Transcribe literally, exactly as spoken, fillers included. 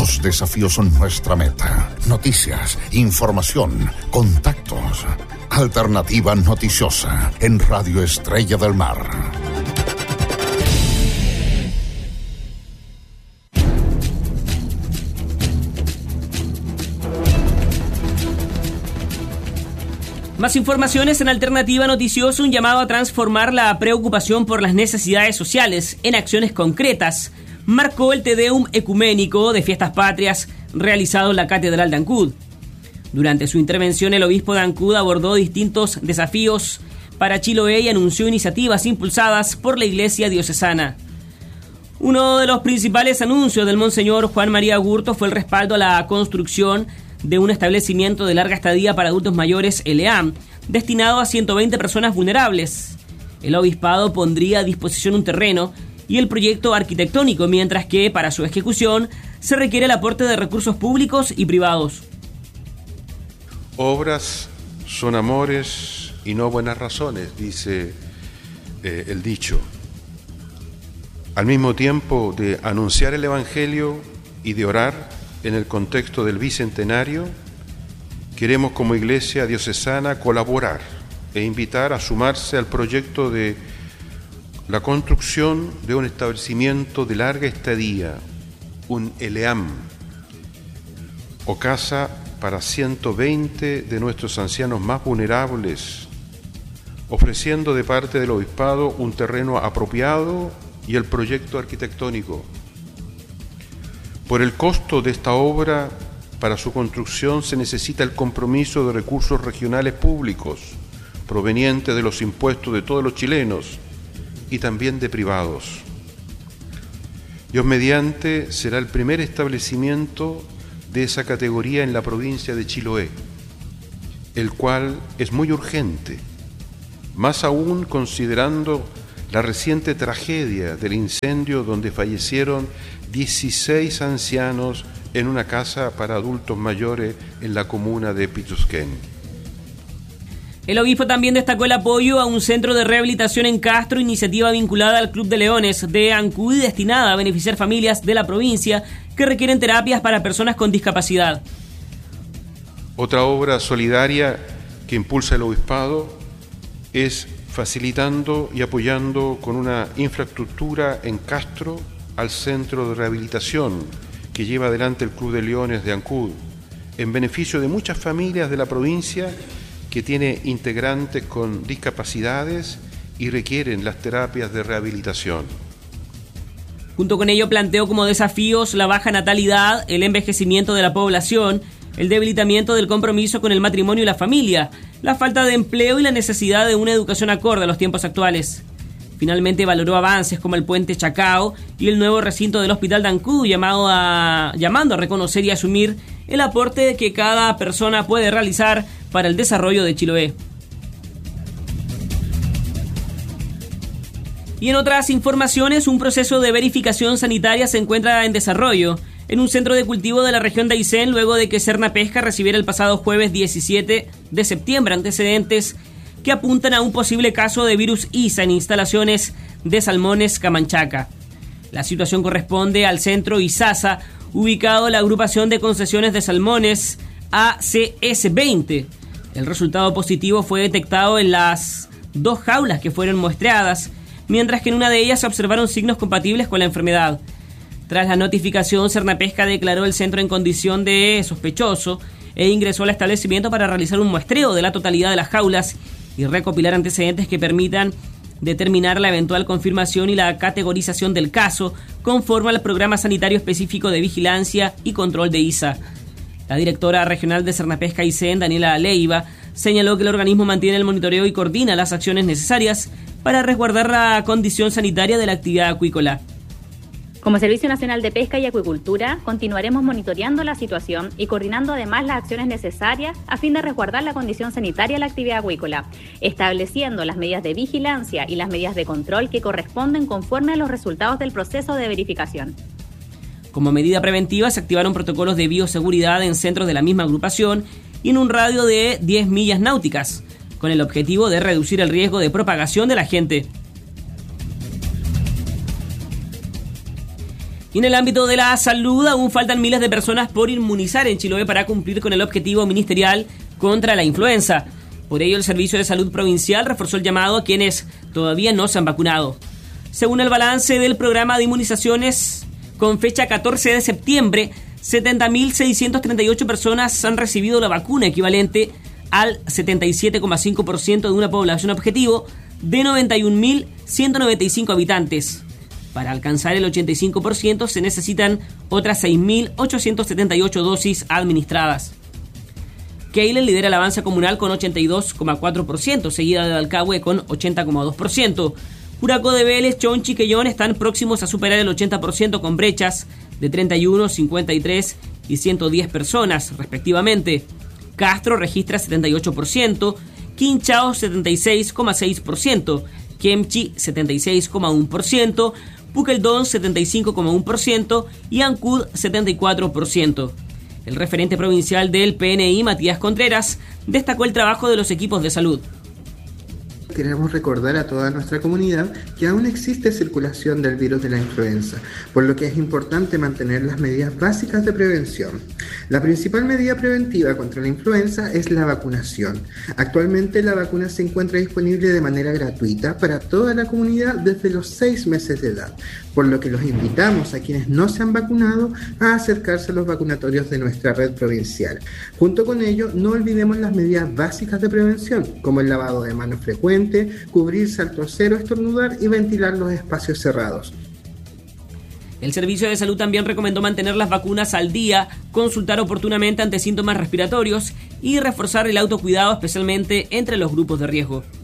Nuevos desafíos son nuestra meta. Noticias, información, contactos. Alternativa Noticiosa en Radio Estrella del Mar. Más informaciones en Alternativa Noticiosa, un llamado a transformar la preocupación por las necesidades sociales en acciones concretas. Marcó el Te Deum ecuménico de Fiestas Patrias realizado en la Catedral de Ancud. Durante su intervención, el obispo de Ancud abordó distintos desafíos para Chiloé y anunció iniciativas impulsadas por la Iglesia diocesana. Uno de los principales anuncios del Monseñor Juan María Agurto fue el respaldo a la construcción de un establecimiento de larga estadía para adultos mayores, L E A M, destinado a ciento veinte personas vulnerables. El obispado pondría a disposición un terreno y el proyecto arquitectónico, mientras que para su ejecución se requiere el aporte de recursos públicos y privados. Obras son amores y no buenas razones, dice eh, el dicho. Al mismo tiempo de anunciar el Evangelio y de orar en el contexto del Bicentenario, queremos como Iglesia diocesana colaborar e invitar a sumarse al proyecto de la construcción de un establecimiento de larga estadía, un L E A M, o casa para ciento veinte de nuestros ancianos más vulnerables, ofreciendo de parte del Obispado un terreno apropiado y el proyecto arquitectónico. Por el costo de esta obra, para su construcción se necesita el compromiso de recursos regionales públicos, provenientes de los impuestos de todos los chilenos y también de privados. Dios mediante será el primer establecimiento de esa categoría en la provincia de Chiloé, el cual es muy urgente, más aún considerando la reciente tragedia del incendio donde fallecieron dieciséis ancianos en una casa para adultos mayores en la comuna de Pitusquén. El obispo también destacó el apoyo a un centro de rehabilitación en Castro, iniciativa vinculada al Club de Leones de Ancud y destinada a beneficiar familias de la provincia que requieren terapias para personas con discapacidad. Otra obra solidaria que impulsa el obispado es facilitando y apoyando con una infraestructura en Castro al centro de rehabilitación que lleva adelante el Club de Leones de Ancud, en beneficio de muchas familias de la provincia que tiene integrantes con discapacidades y requieren las terapias de rehabilitación. Junto con ello planteó como desafíos la baja natalidad, el envejecimiento de la población, el debilitamiento del compromiso con el matrimonio y la familia, la falta de empleo y la necesidad de una educación acorde a los tiempos actuales. Finalmente valoró avances como el puente Chacao y el nuevo recinto del Hospital de Ancud, llamado a, llamando a reconocer y asumir el aporte que cada persona puede realizar para el desarrollo de Chiloé. Y en otras informaciones, un proceso de verificación sanitaria se encuentra en desarrollo en un centro de cultivo de la región de Aysén, luego de que Cernapesca recibiera el pasado jueves diecisiete de septiembre antecedentes que apuntan a un posible caso de virus ISA en instalaciones de Salmones Camanchaca. La situación corresponde al centro ISASA, ubicado en la agrupación de concesiones de salmones A C S veinte. El resultado positivo fue detectado en las dos jaulas que fueron muestreadas, mientras que en una de ellas se observaron signos compatibles con la enfermedad. Tras la notificación, Cernapesca declaró el centro en condición de sospechoso e ingresó al establecimiento para realizar un muestreo de la totalidad de las jaulas y recopilar antecedentes que permitan determinar la eventual confirmación y la categorización del caso conforme al programa sanitario específico de vigilancia y control de ISA. La directora regional de Cernapesca Aysén, Daniela Leiva, señaló que el organismo mantiene el monitoreo y coordina las acciones necesarias para resguardar la condición sanitaria de la actividad acuícola. Como Servicio Nacional de Pesca y Acuicultura, continuaremos monitoreando la situación y coordinando además las acciones necesarias a fin de resguardar la condición sanitaria de la actividad acuícola, estableciendo las medidas de vigilancia y las medidas de control que corresponden conforme a los resultados del proceso de verificación. Como medida preventiva, se activaron protocolos de bioseguridad en centros de la misma agrupación y en un radio de diez millas náuticas, con el objetivo de reducir el riesgo de propagación del agente. Y en el ámbito de la salud, aún faltan miles de personas por inmunizar en Chiloé para cumplir con el objetivo ministerial contra la influenza. Por ello, el Servicio de Salud Provincial reforzó el llamado a quienes todavía no se han vacunado. Según el balance del programa de inmunizaciones, con fecha catorce de septiembre, setenta mil seiscientas treinta y ocho personas han recibido la vacuna, equivalente al setenta y siete coma cinco por ciento de una población objetivo de noventa y un mil ciento noventa y cinco habitantes. Para alcanzar el ochenta y cinco por ciento se necesitan otras seis mil ochocientas setenta y ocho dosis administradas. Keilen lidera el avance comunal con ochenta y dos coma cuatro por ciento, seguida de Dalcahue con ochenta coma dos por ciento. Curacó de Vélez, Chonchi y Quellón están próximos a superar el ochenta por ciento con brechas de treinta y uno, cincuenta y tres y ciento diez personas, respectivamente. Castro registra setenta y ocho por ciento, Quinchao setenta y seis coma seis por ciento, Kemchi setenta y seis coma uno por ciento, Pukeldón setenta y cinco coma uno por ciento y Ancud setenta y cuatro por ciento. El referente provincial del P N I, Matías Contreras, destacó el trabajo de los equipos de salud. Queremos recordar a toda nuestra comunidad que aún existe circulación del virus de la influenza, por lo que es importante mantener las medidas básicas de prevención. La principal medida preventiva contra la influenza es la vacunación. Actualmente la vacuna se encuentra disponible de manera gratuita para toda la comunidad desde los seis meses de edad, por lo que los invitamos a quienes no se han vacunado a acercarse a los vacunatorios de nuestra red provincial. Junto con ello, no olvidemos las medidas básicas de prevención, como el lavado de manos frecuente, cubrirse al toser o estornudar y ventilar los espacios cerrados. El Servicio de Salud también recomendó mantener las vacunas al día, consultar oportunamente ante síntomas respiratorios y reforzar el autocuidado, especialmente entre los grupos de riesgo.